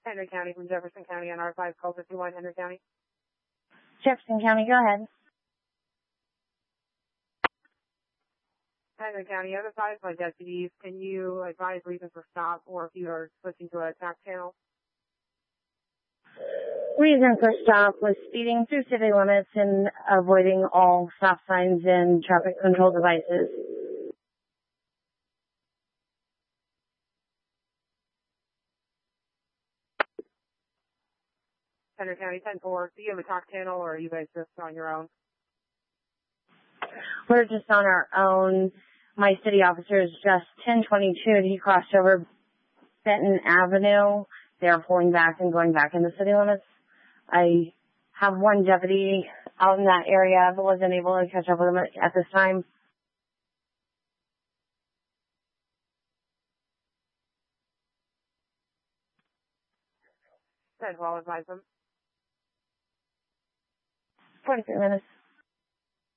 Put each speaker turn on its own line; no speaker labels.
Henry County from Jefferson County on R5, call 51, Henry County.
Jefferson County, go ahead.
Henry County, I've advised my deputies. Can you advise reasons for stop or if you are switching to a tax channel?
Reason for stop was speeding through city limits and avoiding all stop signs and traffic control devices.
Henry County 10-4, do you have a tax channel or are you guys just on your own?
We're just on our own. My city officer is just 1022. He crossed over Benton Avenue. They're pulling back and going back in the city limits. I have one deputy out in that area, but wasn't able to catch up with him at this time.
10-12, advise them.
43 minutes.